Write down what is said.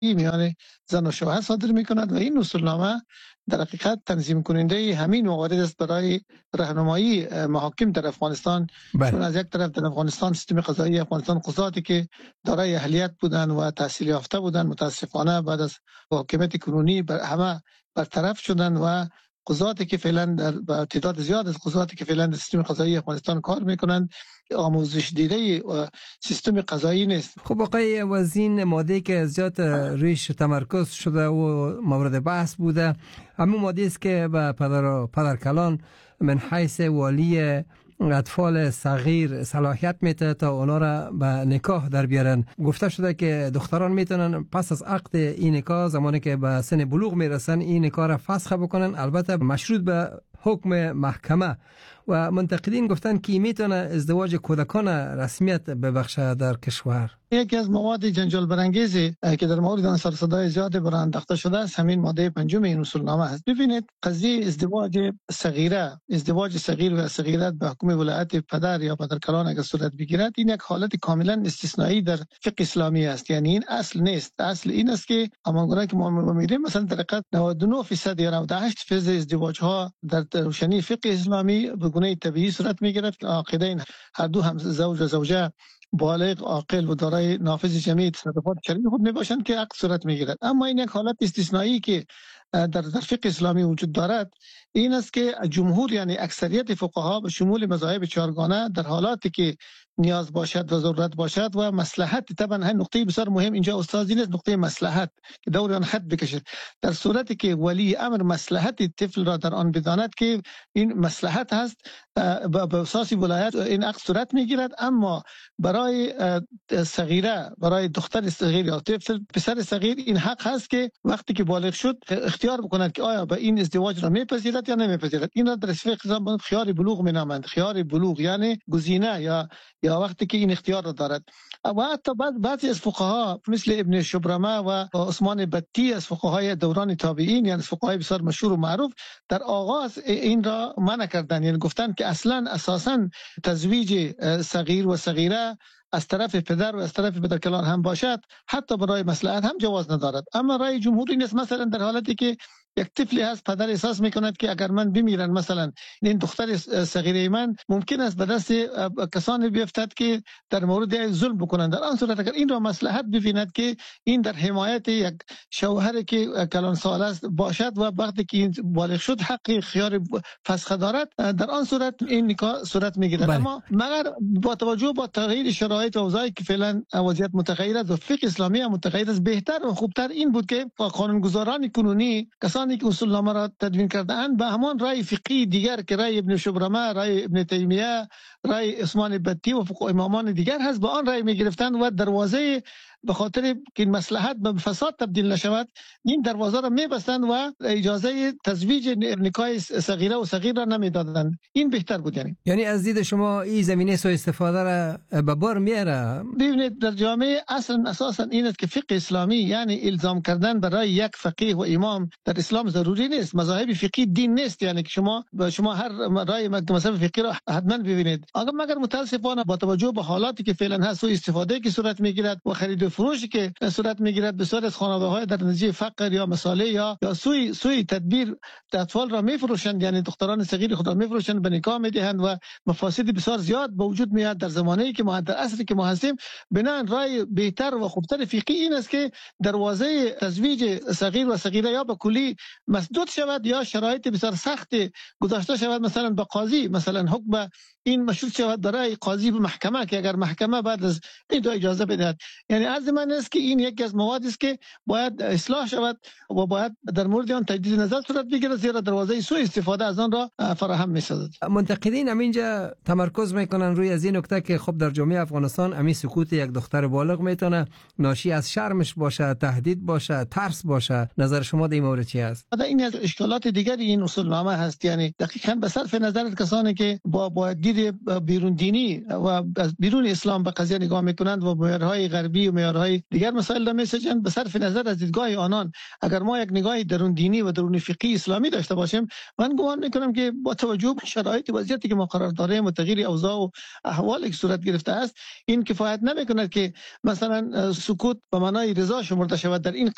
میان زن و شوهر صادر می‌کند و این اصولنامه در حقیقت تنظیم کننده همین موارد است برای راهنمایی محاکم در افغانستان. بله. چون از یک طرف در افغانستان سیستم قضایی افغانستان قضاتی که دارای اهلیت بودن و تحصیل یافته بودن متاسفانه بعد از حاکمیت کنونی همه برطرف شدن و قضاتی که فعلا در تعداد زیاد از قضاتی که فعلا در سیستم قضایی افغانستان کار میکنند آموزش دیده سیستم قضایی نیست. خب آقای وزین، ماده که زیاد رویش تمرکز شده و مورد بحث بوده همون ماده است که به پدر و پدرکلان من حیث والی اطفال صغیر صلاحیت میده تا اونا را به نکاح در بیارن. گفته شده که دختران میتونن پس از عقد این نکاح زمانی که به سن بلوغ میرسن این نکاح را فسخ بکنن، البته مشروط به حکم محکمه. و منتقدین گفتن که میتونه ازدواج کودکان رسمیت ببخشه در کشور. یکی از مواد جنجال برانگیزی که در مورد آن سر صدای زیاد بر آن انداخته شده است همین ماده 5 این اصولنامه است. ببینید قضیه ازدواج صغیر و صغیرات به حکم ولایت پدر یا پدرکلان اگر صورت بگیرد این یک حالت کاملا استثنایی در فقه اسلامی است. یعنی این اصل نیست. اصل این است که همانگونه که ما می‌بینیم مثلا در حقیقت 99% یا 98% ازدواج ها در روشنی فقه اسلامی به گونه طبیعی صورت میگیرد که عاقدین هر دو هم زوج و زوجه بالغ عاقل و دارای نافذ جمعی تصرفات شرعی خود میباشند که عقد صورت میگیرد. اما این یک حالت استثنایی که در فقه اسلامی وجود دارد این است که جمهور یعنی اکثریت فقها به شمول مذاهب چهارگانه در حالاتی که نیاز باشد و ضرورت باشد و مصلحت، طبعا این نقطه بسیار مهم اینجا استاد است، نقطه مصلحت که دور آن خط بکشد. در صورتی که ولی امر مصلحت طفل را در آن بداند که این مصلحت هست به اساس ولایت این عقد صورت میگیرد. اما برای صغیره، برای دختر صغیر یا طفل پسر صغیر این حق هست که وقتی که بالغ شد اختیار بکند که آیا به این ازدواج را میپذیرد یا نمیپذیرد. این را در فقه اسلام خیار بلوغ مینامند. خیار بلوغ یعنی گزینه یا وقتی که این اختیار را دارد. و حتی بعضی از فقها مثل ابن شبرمه و عثمان بطی از فقهای دوران تابعین یعنی فقهای بسیار مشهور و معروف در آغاز این را منع کردند. یعنی گفتند که اصلا اساسا تزویج صغیر و صغیره از طرف پدر و از طرف پدرکلان هم باشد حتی برای مصلحت هم جواز ندارد. اما رای جمهور این است مثلا در حالتی که یک طفلی هست پدر احساس میکند که اگر من بمیرم مثلا این دختر صغیره من ممکن است به دست کسانی بیفتد که در مورد ظلم بکنند. در آن صورت اگر این را مصلحت ببیند که این در حمایت یک شوهر که کلان سال است باشد و وقتی که این بالغ شد حق خیار فسخ دارد در آن صورت این نکاح صورت میگیرد. اما مگر با توجه با تغییر شرایط و اوضاعی که فعلا وضعیت متغیر است و فقه اسلامی هم متغیر است بهتر و خوبتر این بود که قانونگذاران کنونی کسانی که اصولنامه را تدوین کرده‌اند به همان رای فقهی دیگر که رای ابن شبرمه، رای ابن تیمیه، رای عثمان بطی و فقهای امامان دیگر هست به آن رای می‌گرفتند و دروازه به خاطر که مصلحت به فساد تبدیل نشود این دروازه را می‌بستند و اجازه تزویج نکاح صغیره و صغیر را نمی‌دادند. این بهتر بود. یعنی از دید شما این زمینه سوء استفاده را به بار میاره؟ ببینید در جامعه اصلا اساسا این است که فقه اسلامی یعنی الزام کردن برای یک فقیه و امام در اسلام ضروری نیست. مذاهب فقهی دین نیست. یعنی که شما هر رای مذهب فقهی را حتما ببینید. مگر متاسفانه با توجه به حالاتی که فعلا هست سوء استفاده که صورت میگیرد و خرید و فروشی که صورت میگیرد بسیار از خانواده‌های در نتیجه فقر یا مساله یا سوء تدبیر اطفال را میفروشند، یعنی دختران صغیر خود را میفروشند به نکاح میدهند و مفاسد بسیار زیاد به وجود میاد در زمانه‌ای که ما در عصری که ما هستیم. بنابراین رای بهتر و خوبتر فقهی این است که دروازه تزویج صغیر و صغیره یا به کلی مسدود شود یا شرایط بسیار سخت گذاشته شود، مثلا به قاضی مثلا حکم این مشروط شود برای قاضی به محکمه که اگر محکمه بعد از این اجازه بدهد. یعنی عرض من است که این یکی از مواد است که باید اصلاح شود و باید در مورد آن تجدید نظر صورت بگیرد زیرا دروازه سوء استفاده از آن را فراهم می‌سازد. منتقدین همینجا تمرکز میکنن روی از این نکته که خب در جامعه افغانستان امی سکوت یک دختر بالغ میتونه ناشی از شرمش باشه، تهدید باشه، ترس باشه. نظر شما در این مورد چی است؟ این از اشکالات دیگری این اصولنامه هست. یعنی دقیقاً به صرف نظر کسانی که با دید بیرون دینی و از بیرون اسلام به قضیه نگاه میکنند و معیارهای غربی و معیارهای دیگر مسائل را میسنجند، به صرف نظر از دیدگاه آنان اگر ما یک نگاه درون دینی و درون فقهی اسلامی داشته باشیم من گمان میکنم که با توجه به شرایط وضعیتی که ما قرار داریم و تغییر اوضاع و احوالی که صورت گرفته است این کفایت نمیکند که مثلا سکوت به معنای رضا شمرده شود در این